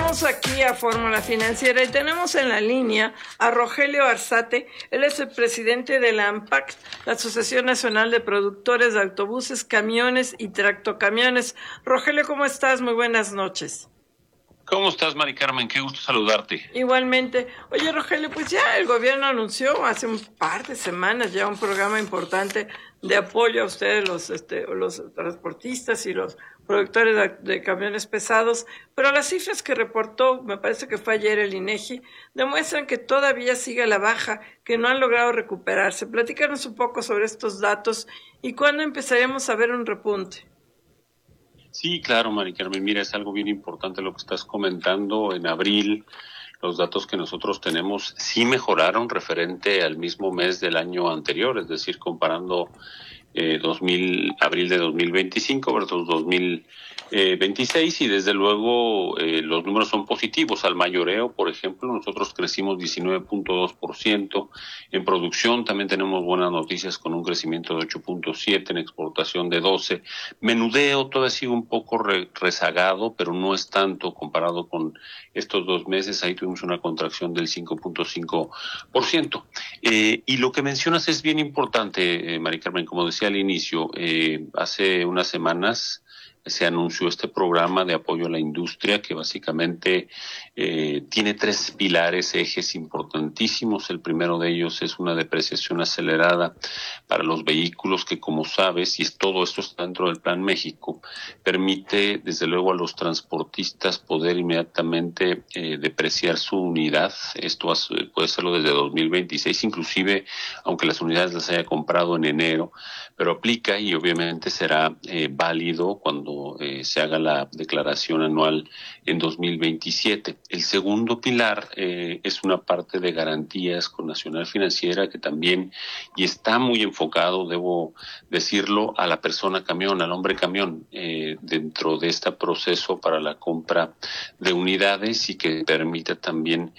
Regresamos aquí a Fórmula Financiera y tenemos en la línea a Rogelio Arzate. Él es el presidente de la ANPAC, la Asociación Nacional de Productores de Autobuses, Camiones y Tractocamiones. Rogelio, ¿cómo estás? Muy buenas noches. ¿Cómo estás, Mari Carmen? Qué gusto saludarte. Igualmente. Oye, Rogelio, pues ya el gobierno anunció hace un par de semanas ya un programa importante de apoyo a ustedes, los transportistas y los productores de camiones pesados, pero las cifras que reportó, me parece que fue ayer el INEGI, demuestran que todavía sigue a la baja, que no han logrado recuperarse. Platícanos un poco sobre estos datos y cuándo empezaremos a ver un repunte. Sí, claro, Mari Carmen. Mira, es algo bien importante lo que estás comentando. En abril, los datos que nosotros tenemos sí mejoraron referente al mismo mes del año anterior, es decir, comparando abril de 2025 versus 2026, y desde luego los números son positivos. Al mayoreo, por ejemplo, nosotros crecimos 19.2%. En producción también tenemos buenas noticias con un crecimiento de 8.7%, en exportación de 12%. Menudeo todavía sigue un poco rezagado, pero no es tanto comparado con estos 2 meses. Ahí tuvimos una contracción del 5.5%. Y lo que mencionas es bien importante, Mari Carmen. Como decía al inicio, hace unas semanas se anunció este programa de apoyo a la industria que básicamente tiene 3 pilares, ejes importantísimos. El primero de ellos es una depreciación acelerada para los vehículos que, como sabes, y todo esto está dentro del Plan México, permite desde luego a los transportistas poder inmediatamente depreciar su unidad. Esto puede hacerlo desde 2026, inclusive aunque las unidades las haya comprado en enero, pero aplica y obviamente será válido cuando se haga la declaración anual en 2027. El segundo pilar es una parte de garantías con Nacional Financiera que también, y está muy enfocado, debo decirlo, a la persona camión, al hombre camión, dentro de este proceso para la compra de unidades, y que permite también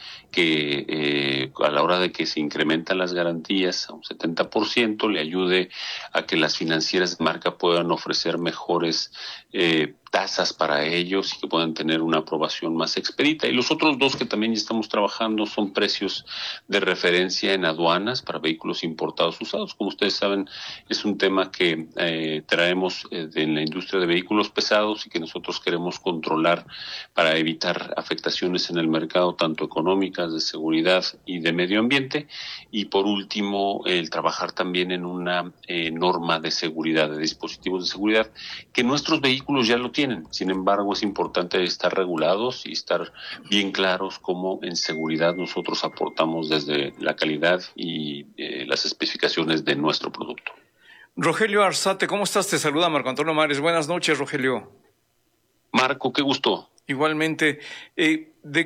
que a la hora de que se incrementan las garantías a un 70%, le ayude a que las financieras de marca puedan ofrecer mejores tasas para ellos y que puedan tener una aprobación más expedita. Y los otros 2 que también estamos trabajando son precios de referencia en aduanas para vehículos importados usados. Como ustedes saben, es un tema que traemos en la industria de vehículos pesados y que nosotros queremos controlar para evitar afectaciones en el mercado, tanto económicas, de seguridad y de medio ambiente. Y por último, el trabajar también en una norma de seguridad, de dispositivos de seguridad, que nuestros vehículos ya lo tienen. Sin embargo, es importante estar regulados y estar bien claros cómo en seguridad nosotros aportamos desde la calidad y las especificaciones de nuestro producto. Rogelio Arzate, ¿cómo estás? Te saluda Marco Antonio Mares. Buenas noches, Rogelio. Marco, qué gusto. Igualmente. ¿De